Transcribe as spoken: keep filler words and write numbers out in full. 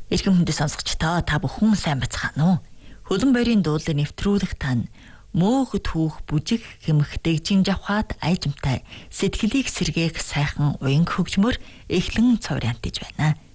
Эрхэм хүндэт сонсогчдоо та бүхэн сайн бацгаана уу? Хөлөн баярын дуулыг нэвтрүүлэх тань мөөхөд хүүх бүжиг хэмэх дэгжин жавхаад айжмтай сэтгэлийг сэргээх сайхан уянг хөгжмөр эхлэн цоврантиж байна.